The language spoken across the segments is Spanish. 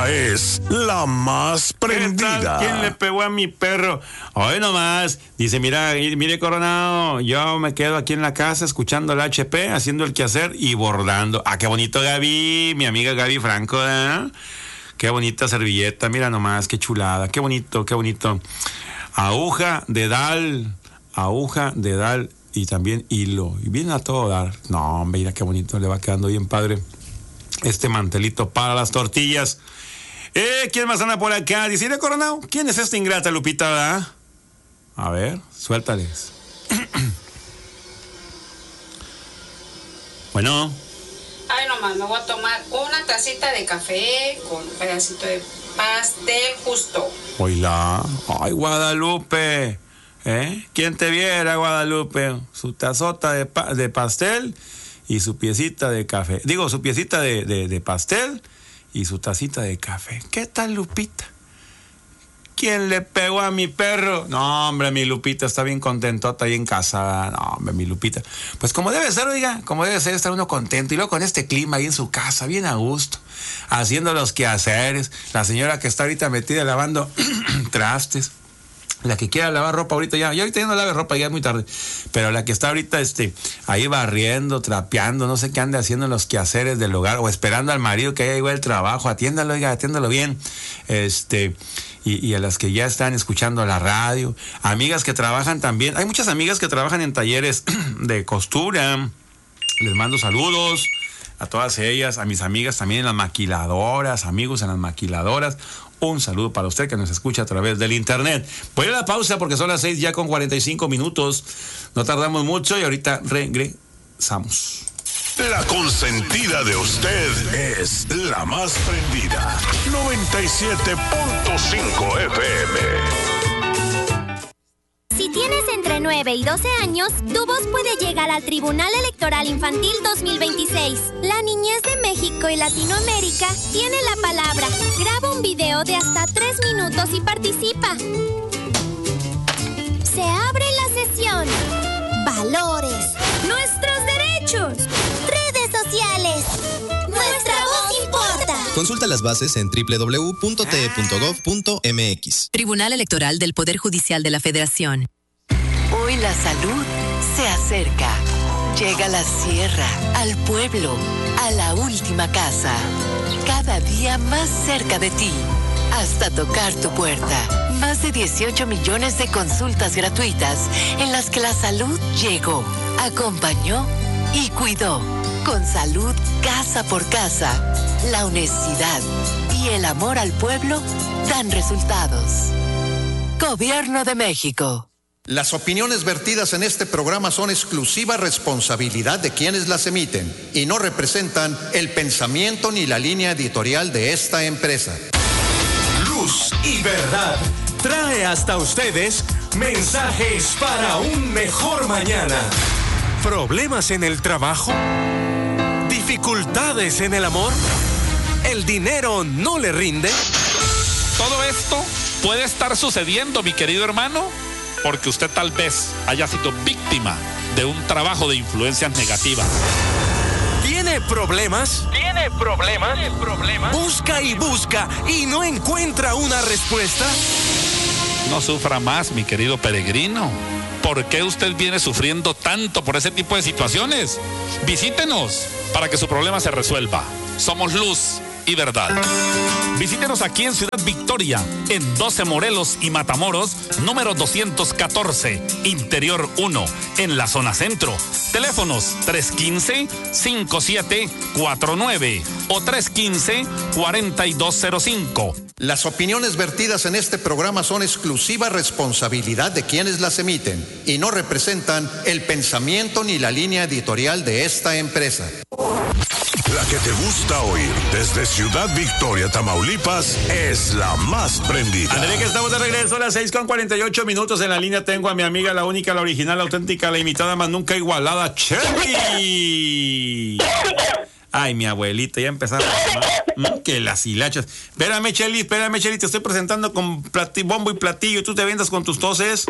Esta es la más prendida. ¿Quién le pegó a mi perro? Hoy nomás. Dice, mire Coronado, yo me quedo aquí en la casa escuchando el HP, haciendo el quehacer y bordando. Ah, qué bonito Gaby, mi amiga Gaby Franco, ¿eh? Qué bonita servilleta, mira nomás, qué chulada, qué bonito, qué bonito. Aguja, dedal y también hilo. Y viene a todo dar. No, mira qué bonito, le va quedando bien padre este mantelito para las tortillas. ¿Quién más anda por acá? Dice, mira, Coronado, ¿quién es esta ingrata, Lupita, verdad? A ver, suéltales. Bueno. Ay, nomás, me voy a tomar una tacita de café con un pedacito de pastel justo. Oila. Ay, Guadalupe. ¿Quién te viera, Guadalupe? Su tazota de pastel y su piecita de café. Digo, su piecita de pastel y su tacita de café. ¿Qué tal, Lupita? ¿Quién le pegó a mi perro? No, hombre, mi Lupita está bien contentota ahí en casa. No, hombre, mi Lupita. Pues como debe ser, oiga, como debe ser, estar uno contento. Y luego con este clima ahí en su casa, bien a gusto, haciendo los quehaceres. La señora que está ahorita metida lavando trastes. La que quiera lavar ropa ahorita ya ahorita ya no lave ropa, ya es muy tarde. Pero la que está ahorita ahí barriendo, trapeando, no sé qué ande haciendo en los quehaceres del hogar, o esperando al marido que haya llegado del trabajo, atiéndalo, oiga, atiéndalo bien. Y a las que ya están escuchando la radio, amigas que trabajan también, hay muchas amigas que trabajan en talleres de costura, les mando saludos a todas ellas, a mis amigas también en las maquiladoras, amigos en las maquiladoras. Un saludo para usted que nos escucha a través del internet. Voy a la pausa porque son las 6 ya con 45 minutos. No tardamos mucho y ahorita regresamos. La consentida de usted es la más prendida. 97.5 FM. Si tienes entre 9 y 12 años, tu voz puede llegar al Tribunal Electoral Infantil 2026. La niñez de México y Latinoamérica tiene la palabra. Graba un video de hasta 3 minutos y participa. Se abre la sesión. Valores. Nuestros derechos. Redes sociales. Nuestra voz importa. Consulta las bases en www.te.gov.mx. Tribunal Electoral del Poder Judicial de la Federación. Hoy la salud se acerca. Llega a la sierra, al pueblo, a la última casa. Cada día más cerca de ti, hasta tocar tu puerta. Más de 18 millones de consultas gratuitas en las que la salud llegó, acompañó y cuidó. Con salud casa por casa, la honestidad y el amor al pueblo dan resultados. Gobierno de México. Las opiniones vertidas en este programa son exclusiva responsabilidad de quienes las emiten y no representan el pensamiento ni la línea editorial de esta empresa. Luz y Verdad trae hasta ustedes mensajes para un mejor mañana. ¿Problemas en el trabajo? ¿Dificultades en el amor? ¿El dinero no le rinde? Todo esto puede estar sucediendo, mi querido hermano, porque usted tal vez haya sido víctima de un trabajo de influencias negativas. ¿Tiene problemas? ¿Tiene problemas? Busca y busca y no encuentra una respuesta. No sufra más, mi querido peregrino. ¿Por qué usted viene sufriendo tanto por ese tipo de situaciones? Visítenos para que su problema se resuelva. Somos Luz y Verdad. Visítenos aquí en Ciudad Victoria, en 12 Morelos y Matamoros, número 214, Interior 1, en la zona centro. Teléfonos 315-5749 o 315-4205. Las opiniones vertidas en este programa son exclusiva responsabilidad de quienes las emiten y no representan el pensamiento ni la línea editorial de esta empresa. La que te gusta oír desde Ciudad Victoria, Tamaulipas, es la más prendida. André, que estamos de regreso a las 6:48 minutos. En la línea tengo a mi amiga, la única, la original, la auténtica, la imitada, más nunca igualada, Chely. Ay, mi abuelita, ya empezaron. Que las hilachas. Espérame, Chely, te estoy presentando con bombo y platillo. ¿Tú te vendas con tus toses?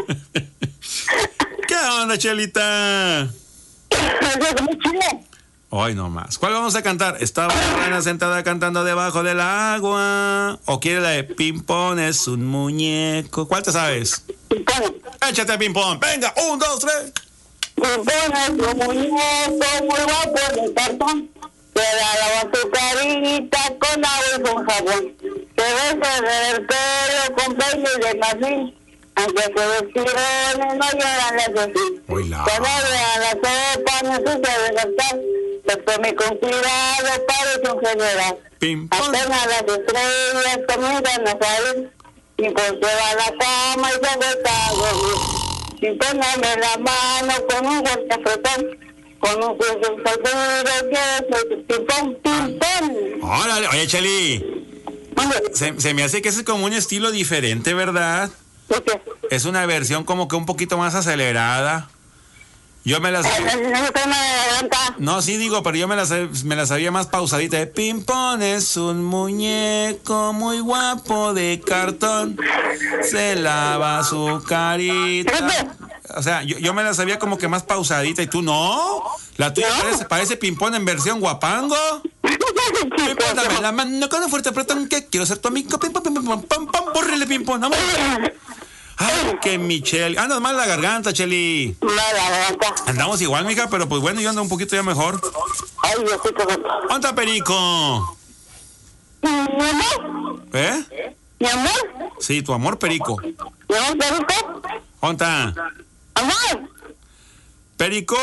¿Qué onda, Chelita? Hoy no más. ¿Cuál vamos a cantar? Estaba una rana sentada cantando debajo del agua. ¿O quiere la de Pimpón es un muñeco? ¿Cuál te sabes? Pimpón. Échate Pimpón. Venga, 1, 2, 3. Pimpón es un muñeco muy guapo de cartón. Se lava su carita con agua y con jabón. Se besa el pelo con peines de marfil. Aunque se vestirones no lloran las así. Cuando vea la sopa no se debe gastar. Se come con cuidado, parece un general. Apenas las estrellas comienzan a salir. Pimpón se va a la cama y se acuesta a dormir. Pimpón dame la mano con un fuerte apretón. Con un juego seguro que es Pimpón, Pimpón. Órale, oye, Cheli. Se me hace que es como un estilo diferente, ¿verdad? Es una versión como que un poquito más acelerada. Yo me la sabía. No, sí digo, pero yo me la sabía más pausadita. Pimpón es un muñeco muy guapo de cartón. Se lava su carita. O sea, yo me la sabía como que más pausadita y tú no. La tuya parece Pimpón en versión guapango. Pimpón, dame la mano con un fuerte apretón que quiero ser tu amigo. Pimpón, pim, pam, pam, pam, bórrele Pimpón, vamos. Ay, que Michelle. Andas mal la garganta, Cheli. Andamos igual, mija, pero pues bueno, yo ando un poquito ya mejor. Ay, yo estoy con... ¿Dónde está Perico? ¿Mi amor? ¿Eh? ¿Mi amor? Sí, tu amor, Perico. ¿Mi amor, Perico? ¿Dónde está? ¡Amor! ¡Perico!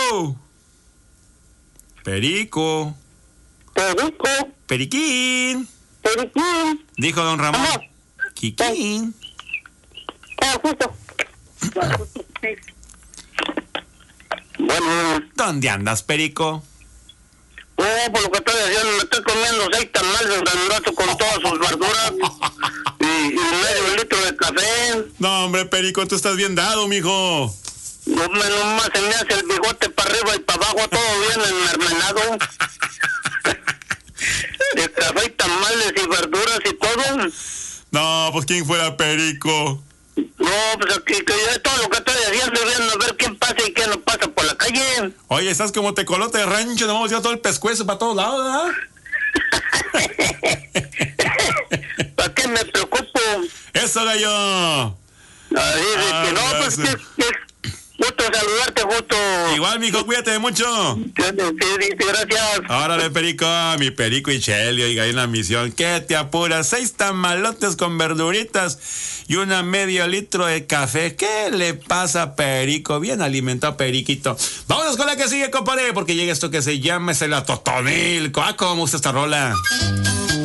¡Perico! ¡Perico! ¡Periquín! ¡Periquín! Dijo don Ramón. Amor. ¡Quiquín! Justo. Bueno. ¿Dónde andas, Perico? Por lo que estoy diciendo, me estoy comiendo 6 tamales de rato con todas sus verduras y medio litro de café. No, hombre, Perico, tú estás bien dado, mijo. No, nomás se me hace el bigote para arriba y para abajo, todo bien enmermelado. De café y tamales y verduras y todo. No, pues ¿quién fuera Perico? No, pues aquí que yo todo lo que estoy haciendo, viendo a ver quién pasa y quién no pasa por la calle. Oye, estás como tecolote de rancho, nos vamos a llevar todo el pescuezo para todos lados, ¿verdad? ¿Para qué me preocupo? ¡Eso, gallo! Que no, pues gusto saludarte, justo. Igual, mijo, cuídate mucho. Sí, gracias. Órale, Perico, mi Perico y Cheli, oiga, ahí en la misión. ¿Qué te apuras? 6 tamalotes con verduritas y una medio litro de café. ¿Qué le pasa a Perico? Bien alimentado, Periquito. Vámonos con la que sigue, compadre, porque llega esto que se llama la Totonilco. Ah, cómo me gusta esta rola.